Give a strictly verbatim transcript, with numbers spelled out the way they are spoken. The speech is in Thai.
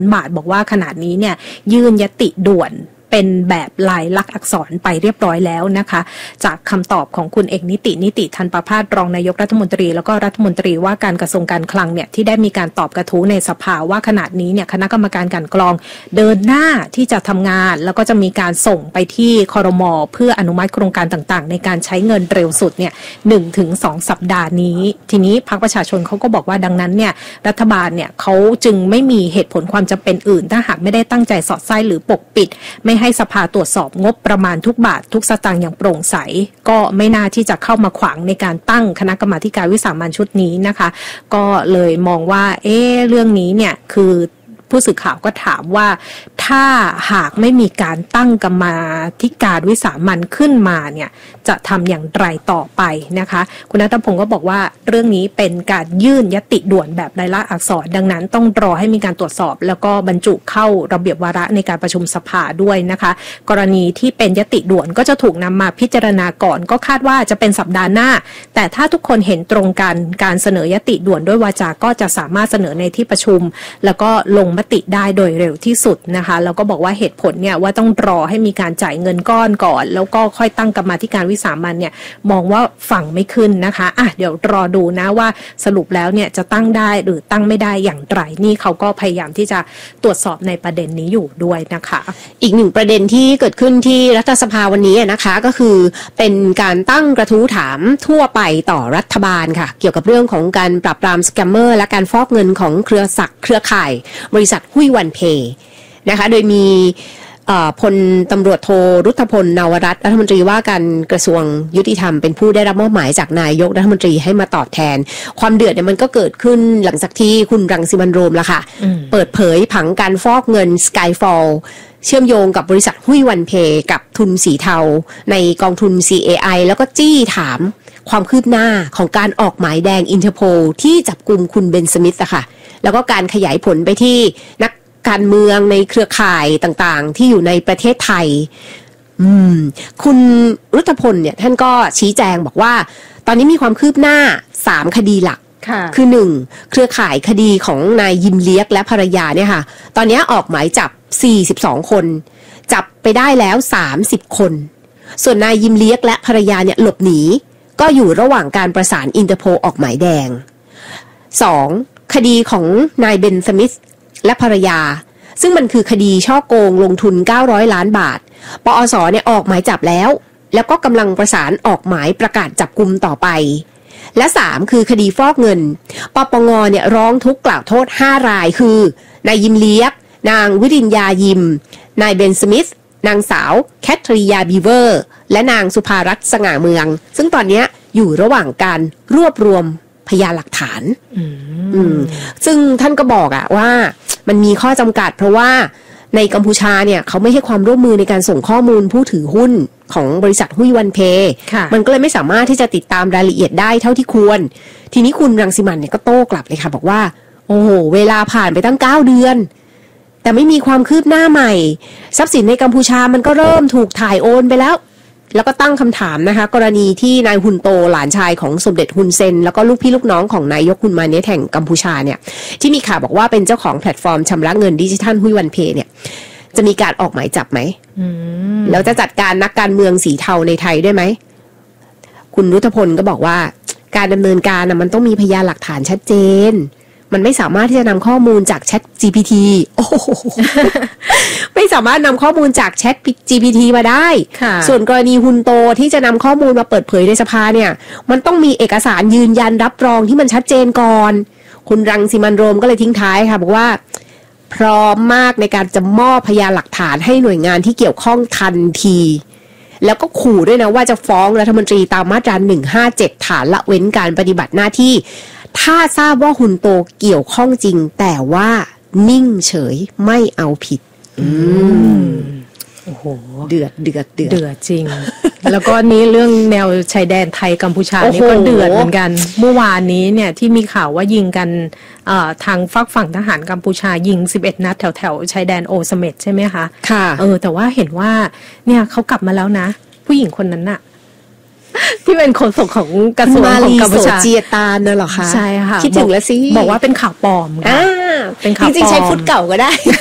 บาทบอกว่าขณะนี้เนี่ยยื่นยติด่วนเป็นแบบลายลักษณ์อักษรไปเรียบร้อยแล้วนะคะจากคำตอบของคุณเอกนิตินิติทันประภาสรองนายกรัฐมนตรีแล้วก็รัฐมนตรีว่าการกระทรวงการคลังเนี่ยที่ได้มีการตอบกระทู้ในสภาว่าขณะนี้เนี่ยคณะกรรมการกลั่นกรองเดินหน้าที่จะทำงานแล้วก็จะมีการส่งไปที่ครม.เพื่ออนุมัติโครงการต่างๆในการใช้เงินเร็วสุดเนี่ย หนึ่งถึงสอง สัปดาห์นี้ทีนี้พรรคประชาชนเขาก็บอกว่าดังนั้นเนี่ยรัฐบาลเนี่ยเขาจึงไม่มีเหตุผลความจำเป็นอื่นถ้าหากไม่ได้ตั้งใจสอดไส้หรือปกปิดไม่ให้สภาตรวจสอบงบประมาณทุกบาททุกสตางค์อย่างโปร่งใสก็ไม่น่าที่จะเข้ามาขวางในการตั้งคณะกรรมาธิการวิสามัญชุดนี้นะคะก็เลยมองว่าเอ๊ะเรื่องนี้เนี่ยคือผู้สื่อข่าวก็ถามว่าถ้าหากไม่มีการตั้งกรรมาธิการวิสามัญขึ้นมาเนี่ยจะทำอย่างไรต่อไปนะคะคุณณัฐพงศ์ก็บอกว่าเรื่องนี้เป็นการยื่นยติด่วนแบบลายลักษณ์อักษรดังนั้นต้องรอให้มีการตรวจสอบแล้วก็บรรจุเข้าระเบียบวาระในการประชุมสภาด้วยนะคะกรณีที่เป็นยติด่วนก็จะถูกนำมาพิจารณาก่อนก็คาดว่าจะเป็นสัปดาห์หน้าแต่ถ้าทุกคนเห็นตรงกันการเสนอยติด่วนด้วยวาจาก็จะสามารถเสนอในที่ประชุมแล้วก็ลงมติได้โดยเร็วที่สุดนะคะแล้วก็บอกว่าเหตุผลเนี่ยว่าต้องรอให้มีการจ่ายเงินก้อนก่อนแล้วก็ค่อยตั้งกรรมาธิการวิสามัญเนี่ยมองว่าฟังไม่ขึ้นนะคะอ่ะเดี๋ยวรอดูนะว่าสรุปแล้วเนี่ยจะตั้งได้หรือตั้งไม่ได้อย่างไรนี่เขาก็พยายามที่จะตรวจสอบในประเด็นนี้อยู่ด้วยนะคะอีกหนึ่งประเด็นที่เกิดขึ้นที่รัฐสภาวันนี้นะคะก็คือเป็นการตั้งกระทู้ถามทั่วไปต่อรัฐบาลค่ะเกี่ยวกับเรื่องของการปราบปรามสแกมเมอร์และการฟอกเงินของเครือสักเครือข่ายบริษัทหุ้ยวันเพย์นะคะโดยมีพลตำรวจโทรุธพลนวรัตน์รัฐมนตรีว่าการกระทรวงยุติธรรมเป็นผู้ได้รับมอบหมายจากนายกรัฐมนตรีให้มาตอบแทนความเดือดเนี่ยมันก็เกิดขึ้นหลังจากที่คุณรังสิมันต์โรมละค่ะเปิดเผยผังการฟอกเงิน Skyfall เชื่อมโยงกับบริษัทหุ้ยวันเพย์กับทุนสีเทาในกองทุน ซี เอ ไอ แล้วก็จี้ถามความคืบหน้าของการออกหมายแดงอินเตอร์โพลที่จับกุมคุณเบนสมิธอะค่ะแล้วก็การขยายผลไปที่นักการเมืองในเครือข่ายต่างๆที่อยู่ในประเทศไทยอืมคุณรุธพลเนี่ยท่านก็ชี้แจงบอกว่าตอนนี้มีความคืบหน้าสามคดีหลักคือหนึ่งเครือข่ายคดีของนายยิมเลียกและภรรยาเนี่ยค่ะตอนนี้ออกหมายจับสี่สิบสองคนจับไปได้แล้วสามสิบคนส่วนนายยิมเลียกและภรรยาเนี่ยหลบหนีก็อยู่ระหว่างการประสานอินเตอร์โพลออกหมายแดงสองคดีของนายเบนสมิธและภรรยาซึ่งมันคือคดีช่อโกงลงทุนเก้าร้อยล้านบาทปอสเนี่ยออกหมายจับแล้วแล้วก็กำลังประสานออกหมายประกาศจับกุมต่อไปและสามคือคดีฟอกเงินปปงเนี่ยร้องทุกข์กล่าวโทษห้ารายคือนายยิมเลียกนางวิริญญายิมนายเบนสมิธนางสาวแคทริยาบีเวอร์และนางสุภารัตน์สง่าเมืองซึ่งตอนนี้อยู่ระหว่างการรวบรวมพยานหลักฐานอืมซึ่งท่านก็บอกอะว่ามันมีข้อจำกัดเพราะว่าในกัมพูชาเนี่ยเขาไม่ให้ความร่วมมือในการส่งข้อมูลผู้ถือหุ้นของบริษัทหุ้ยวันเพย์มันก็เลยไม่สามารถที่จะติดตามรายละเอียดได้เท่าที่ควรทีนี้คุณรังสิมันต์เนี่ยก็โต้กลับเลยค่ะบอกว่าโอ้โหเวลาผ่านไปตั้งเก้าเดือนแต่ไม่มีความคืบหน้าใหม่ทรัพย์สินในกัมพูชามันก็เริ่มถูกถ่ายโอนไปแล้วแล้วก็ตั้งคำถามนะคะกรณีที่นายฮุนโตหลานชายของสมเด็จฮุนเซนแล้วก็ลูกพี่ลูกน้องของนายกฮุนมาเนตแห่งกัมพูชาเนี่ยที่มีข่าวบอกว่าเป็นเจ้าของแพลตฟอร์มชำระเงินดิจิทัลหุ้ยวันเพย์เนี่ยจะมีการออกหมายจับไหมแล้วจะจัดการนักการเมืองสีเทาในไทยได้ไหมคุณรุธพลก็บอกว่าการดำเนินการนะมันต้องมีพยานหลักฐานชัดเจนมันไม่สามารถที่จะนำข้อมูลจาก Chat จี พี ที โอ้ ไม่สามารถนำข้อมูลจาก Chat จี พี ที มาได้ส่วนกรณีฮุนโตที่จะนำข้อมูลมาเปิดเผยในสภาเนี่ยมันต้องมีเอกสารยืนยันรับรองที่มันชัดเจนก่อนคุณรังสิมันต์โรมก็เลยทิ้งท้ายค่ะบอกว่าพร้อมมากในการจะมอบพยานหลักฐานให้หน่วยงานที่เกี่ยวข้องทันทีแล้วก็ขู่ด้วยนะว่าจะฟ้องรัฐมนตรีตามมาตราหนึ่งห้าเจ็ดฐานละเว้นการปฏิบัติหน้าที่ถ้าทราบว่าฮุนโตเกี่ยวข้องจริงแต่ว่านิ่งเฉยไม่เอาผิดอืมโอ้โหเดือดเดือดเดือดเดือดจริง แล้วก็นี้เรื่องแนวชายแดนไทยกัมพูชานี่ก็เดือดเหมือนกันเมื่อวานนี้เนี่ยที่มีข่าวว่ายิงกันทางฝั่งฝั่งทหารกัมพูชายิงสิบเอ็ดนัดแถวแถวชายแดนโอเสเม็ดใช่ไหมคะค่ะเออแต่ว่าเห็นว่าเนี่ยเขากลับมาแล้วนะผู้หญิงคนนั้นน่ะที่เป็นโฆษกของกระทรวงของกัมพูชาเจียตานน่ะเหรอคะใช่ค่ะคิดถึงแล้วสิบอกว่าเป็นข่าวปลอมค่ะเป็นข่าวจริงๆใช้ปลอมฟุตเก่าก็ได้